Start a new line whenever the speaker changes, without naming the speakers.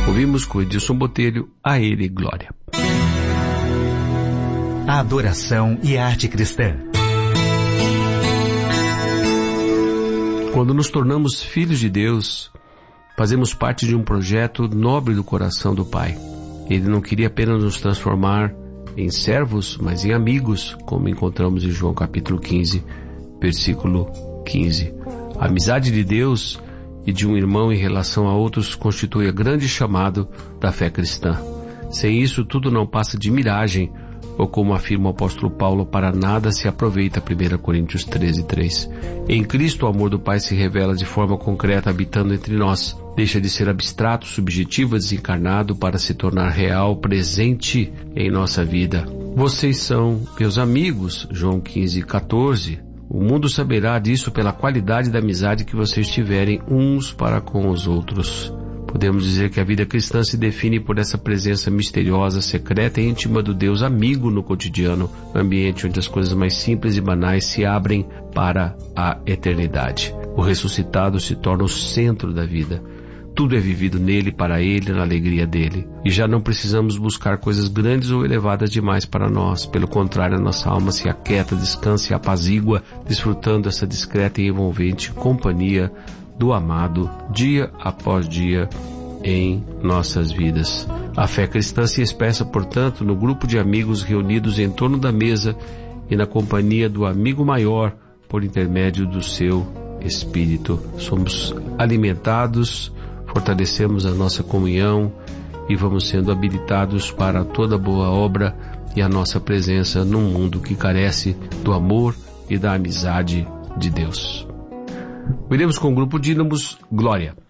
Ouvimos com Edilson Botelho, A Ele Glória.
A adoração e a arte cristã.
Quando nos tornamos filhos de Deus, fazemos parte de um projeto nobre do coração do Pai. Ele não queria apenas nos transformar em servos, mas em amigos, como encontramos em João capítulo 15, versículo 15. A amizade de Deus e de um irmão em relação a outros constitui o grande chamado da fé cristã. Sem isso, tudo não passa de miragem, ou como afirma o apóstolo Paulo, para nada se aproveita, 1 Coríntios 13:3. Em Cristo o amor do Pai se revela de forma concreta habitando entre nós. Deixa de ser abstrato, subjetivo, desencarnado para se tornar real, presente em nossa vida. Vocês são meus amigos, João 15:14. O mundo saberá disso pela qualidade da amizade que vocês tiverem uns para com os outros. Podemos dizer que a vida cristã se define por essa presença misteriosa, secreta e íntima do Deus amigo no cotidiano, ambiente onde as coisas mais simples e banais se abrem para a eternidade. O ressuscitado se torna o centro da vida. Tudo é vivido nele, para ele, na alegria dele. E já não precisamos buscar coisas grandes ou elevadas demais para nós. Pelo contrário, a nossa alma se aquieta, descansa e apazigua, desfrutando essa discreta e envolvente companhia do amado, dia após dia, em nossas vidas. A fé cristã se expressa, portanto, no grupo de amigos reunidos em torno da mesa e na companhia do amigo maior, por intermédio do seu Espírito. Somos alimentados, fortalecemos a nossa comunhão e vamos sendo habilitados para toda boa obra e a nossa presença num mundo que carece do amor e da amizade de Deus. Iremos com o grupo Dínamos, Glória.